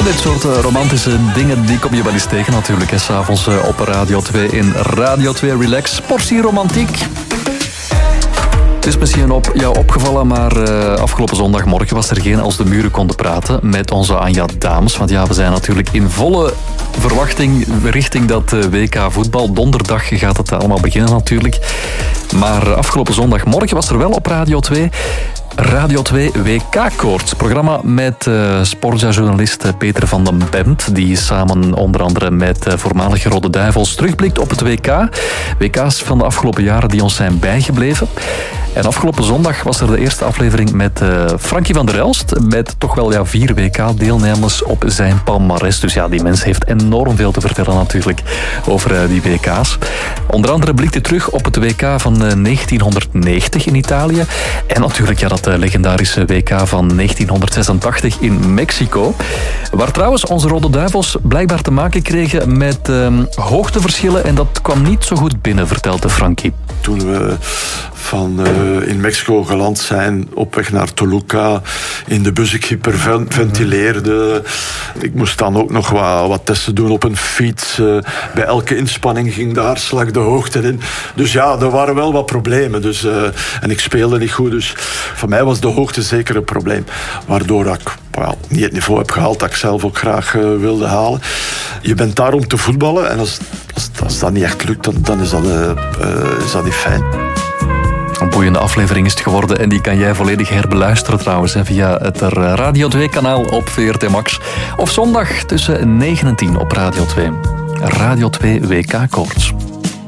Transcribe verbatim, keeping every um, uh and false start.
dit soort uh, romantische dingen, die kom je wel eens tegen natuurlijk. Hè, 's avonds uh, op Radio twee in Radio twee Relax. Portie romantiek. Het is misschien op jou opgevallen, maar uh, afgelopen zondagmorgen was er geen Als de Muren Konden Praten met onze Anja Daams. Want ja, we zijn natuurlijk in volle verwachting richting dat uh, W K voetbal. Donderdag gaat het allemaal beginnen natuurlijk. Maar uh, afgelopen zondagmorgen was er wel op Radio twee... Radio twee W K-koorts. Programma met uh, sportjournalist Peter van den Bemt, die samen onder andere met uh, voormalige Rode Duivels terugblikt op het W K. W K's van de afgelopen jaren die ons zijn bijgebleven. En afgelopen zondag was er de eerste aflevering met uh, Frankie van der Elst, met toch wel ja, vier W K-deelnemers op zijn palmares. Dus ja, die mens heeft enorm veel te vertellen natuurlijk over uh, die W K's. Onder andere blikt hij terug op het W K van uh, negentienhonderdnegentig in Italië. En natuurlijk ja, dat uh, legendarische W K van negentienhonderdzesentachtig in Mexico. Waar trouwens onze Rode Duivels blijkbaar te maken kregen met uh, hoogteverschillen. En dat kwam niet zo goed binnen, vertelde Frankie. Toen we van uh, in Mexico geland zijn, op weg naar Toluca, in de bus ik hyperventileerde. Ik moest dan ook nog wat, wat testen doen op een fiets. Uh, bij elke inspanning ging de hartslag de hoogte in. Dus ja, er waren wel wat problemen. Dus, uh, en ik speelde niet goed. Dus voor mij was de hoogte zeker een probleem. Waardoor ik well, niet het niveau heb gehaald dat ik zelf ook graag uh, wilde halen. Je bent daar om te voetballen. En als, als, als dat niet echt lukt, dan, dan is, dat, uh, uh, is dat niet fijn. Een boeiende aflevering is het geworden en die kan jij volledig herbeluisteren trouwens hè, via het Radio twee kanaal op V R T Max. Of zondag tussen negen en tien op Radio twee. Radio twee W K-koorts.